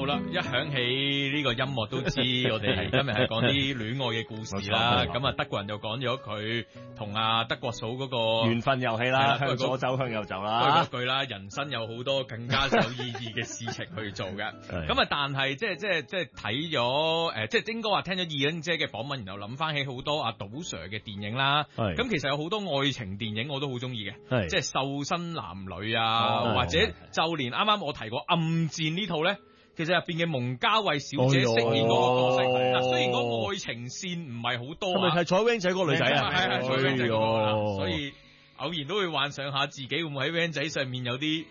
啦，一響起呢個音樂都知，我哋今日係講啲戀愛嘅故事啦。咁啊，德國人就講咗佢同阿德國嫂嗰個緣分遊戲啦，向左走向右走啦。 嗰句啦，人生有好多更加有意義嘅事情去做嘅。咁啊，但係即係睇咗即係應該話聽咗二英姐嘅訪問，然後諗翻起好多阿杜 Sir 嘅電影啦。咁其實有好多愛情電影我都好中意嘅，即係瘦身男女啊，或者就連啱啱我提過暗戰呢套咧。其實入邊嘅蒙嘉慧小姐飾演嗰個角色，嗱雖然個愛情線唔係好多， 係咪係彩 Van 仔嗰個女仔啊？ 係彩 Van 仔嗰個，所以偶然都會幻想下自己會唔會喺 Van 仔上面有啲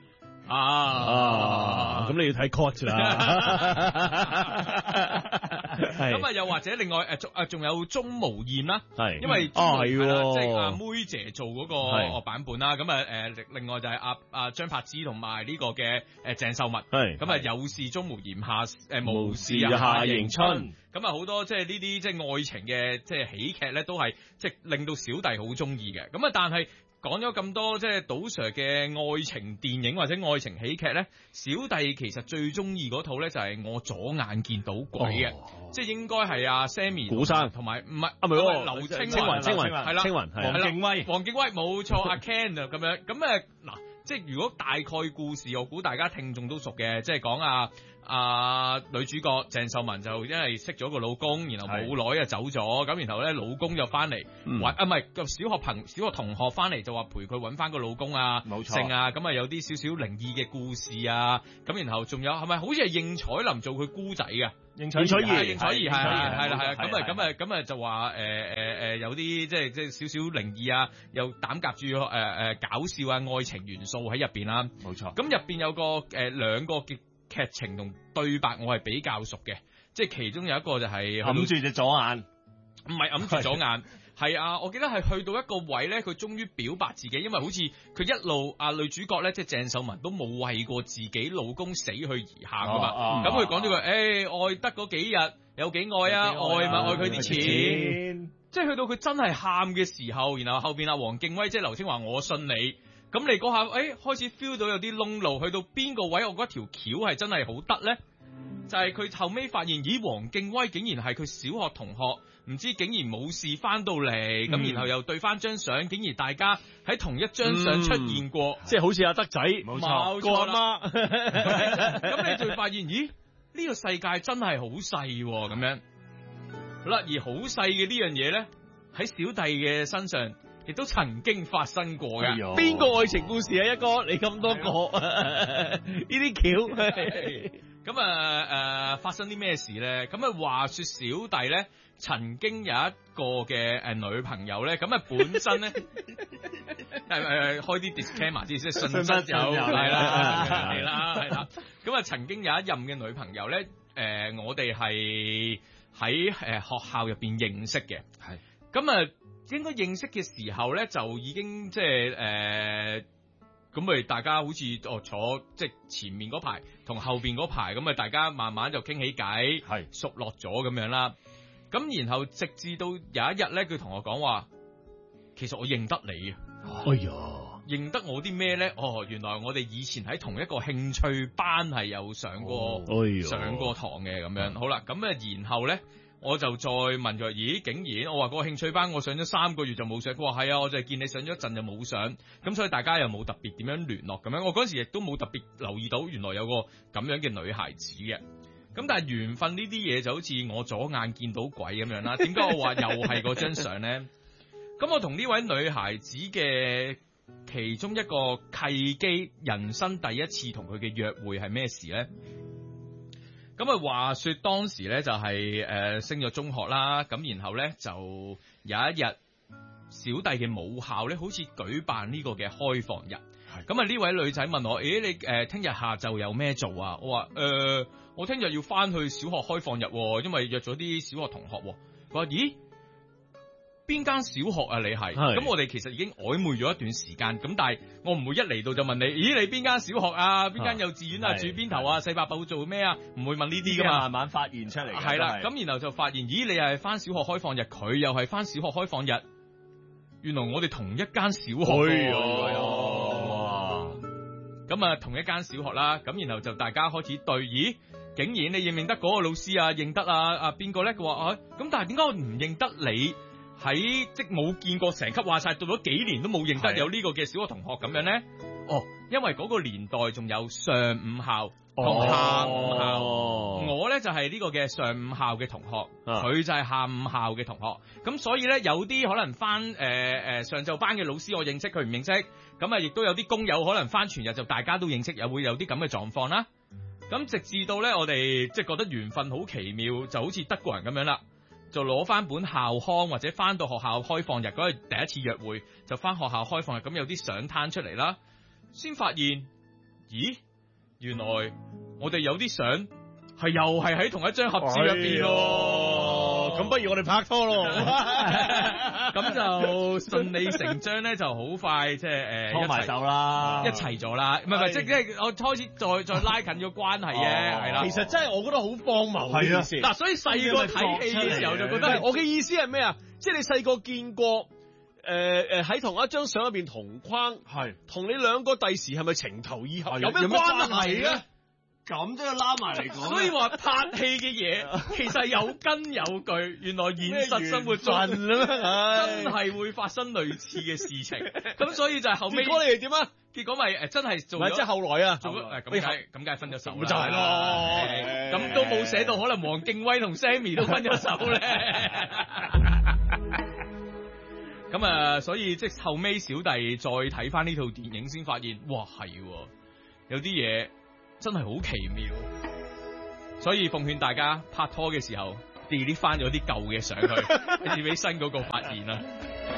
咁你要睇 Court 啦。 咁啊，又或者另外仲有鍾無艷啦， 係因為係即係阿妹姐做嗰個版本啦。咁另外就係阿張柏芝同埋呢個嘅鄭秀文，咁啊有事鍾無艷無事夏迎春。咁啊好多即係呢啲即係愛情嘅即係喜劇咧，都係即係令到小弟好中意嘅。咁啊，但係講咗咁多即係杜 Sir 嘅愛情電影或者愛情喜劇咧，小弟其實最中意嗰套咧就係我左眼見到鬼嘅，即係應該係阿 Sammy 古生同埋唔係劉青雲係啦， 青雲係黃敬威冇錯，阿 Ken 啊咁樣咁嗱，即係如果大概故事，我估大家聽眾都熟嘅，即係講女主角鄭秀文就因為識咗個老公，然後冇耐就走咗，咁然後咧老公又翻嚟，唔係個小學同學翻嚟就話陪佢揾翻個老公啊，冇錯啊，咁啊有啲少少靈異嘅故事啊，咁然後仲有係咪好似係應采琳做佢姑仔嘅？應采兒係啦，咁啊就話有啲即係少少靈異啊，又膽夾住搞笑啊愛情元素喺入邊啦，冇錯。咁入邊有個兩個劇情同對白我係比較熟嘅，即係其中有一個就係揞住隻左眼， 唔係揞住左眼，係我記得係去到一個位咧，佢終於表白自己，因為好似佢一路女主角咧，即係鄭秀文都冇為過自己老公死去而喊噶嘛，咁佢講咗句愛得嗰幾日有幾愛啊，愛咪愛佢啲錢，即係去到佢真係喊嘅時候，然後後邊阿黃敬威即係劉青華我信你。咁你嗰下，開始 feel 到有啲窿路，去到邊個位，我覺得條橋係真係好得咧，就係佢後尾發現，咦，黃敬威竟然係佢小學同學，唔知竟然冇事翻到嚟，咁然後又對翻張相，竟然大家喺同一張相出現過， 即係好似阿德仔，冇錯阿媽， 咁你就會發現，咦，呢個世界真係好細咁樣，好啦，而好細嘅呢樣嘢咧，喺小弟嘅身上。亦都曾經發生過嘅， 邊個愛情故事啊？一哥，你咁多個呢啲橋， 咁發生啲咩事咧？咁話說小弟咧，曾經有一個嘅女朋友咧，咁本身咧開啲 disclaimer 即係信質有係啦，咁曾經有一任嘅女朋友咧，我哋係喺學校入邊認識嘅，係咁應該認識嘅時候咧，就已經即係咁咪大家好似坐即係前面嗰排同後邊嗰排咁咪大家慢慢就傾起偈，係熟落咗咁樣啦。咁然後直至到有一日咧，佢同我講話，其實我認得你啊！ 哎呀， 認得我啲咩咧？原來我哋以前喺同一個興趣班係有上過堂嘅咁樣。好啦，咁然後咧。我就再問佢，咦，竟然我話嗰個興趣班我上咗3個月就冇上，佢話係啊，我就係見你上咗一陣就冇上，咁所以大家又冇特別點樣聯絡咁樣。我嗰時亦都冇特別留意到原來有個咁樣嘅女孩子嘅，咁但係緣分呢啲嘢就好似我左眼見到鬼咁樣啦。點解我話又係嗰張相咧？咁我同呢位女孩子嘅其中一個契機，人生第一次同佢嘅約會係咩事咧？咁話說當時咧就係升咗中學啦，咁然後咧就有一日小弟嘅母校咧好似舉辦呢個嘅開放日，咁呢位女仔問我，你聽日下晝有咩做啊？我話我聽日要翻去小學開放日，因為約咗啲小學同學。佢話咦？邊間小學啊？你係咁，我哋其實已經曖昧咗一段時間，咁但係我唔會一嚟到就問你，咦，你邊間小學啊？邊間幼稚園啊？住邊頭啊？細伯寶做咩啊？唔會問呢啲噶嘛， 慢慢發現出嚟。 係啦，咁然後就發現，咦，你又係翻小學開放日，佢又係翻小學開放日，原來我哋同一間小學。咁同一間小學啦，咁然後就大家開始對，咦， 竟然你認唔認得嗰個老師啊？認得啊邊個咧？佢話咁但係點解我唔認得你？喺即冇見過成級話晒讀咗幾年都冇認得有呢個嘅小學同學咁樣咧？因為嗰個年代仲有上午校同下午校，我咧就係呢個嘅上午校嘅同學，佢就係下午校嘅同學，咁所以咧有啲可能翻上晝班嘅老師我認識佢唔認識，咁啊亦都有啲工友可能翻全日就大家都認識，又會有啲咁嘅狀況啦。咁直至到咧我哋即係覺得緣分好奇妙，就好似德國人咁樣啦。就攞翻本校刊或者翻到學校開放日嗰日第一次約會，就翻學校開放日，咁有啲相攤出嚟啦，先發現，咦，原來我哋有啲相係又係喺同一張合照入邊咯， 咁不如我哋拍拖咯， 咁就順理成章咧，就好快即係拖埋手啦， 一齊咗啦，唔係即係我開始再拉近咗關係嘅，係啦。 其實真係我覺得好荒謬嘅意思。 嗱，所以細個睇戲嘅時候就覺得， 我嘅意思係咩啊？即係你細個見過喺同一張相入邊同框，係同你兩個第時係咪情投意合？有咩關係咧？ 咁都要拉埋嚟講， 所以話拍戲嘅嘢其實有根有據，原來現實生活中真係會發生類似嘅事情。咁所以就係後尾， 結果你哋點啊？ 結果咪真係做咗， 即係後來啊， 做咗咁梗係分咗手啦， 就係咯。 咁都冇寫到，可能黃敬威同 Sammy 都分咗手咧。咁啊，所以即係後尾小弟再睇翻呢套電影，先發現，哇係，有啲嘢真係好奇妙，所以奉勸大家拍拖嘅時候 delete 翻咗啲舊嘅相去，至俾新嗰個發現啦。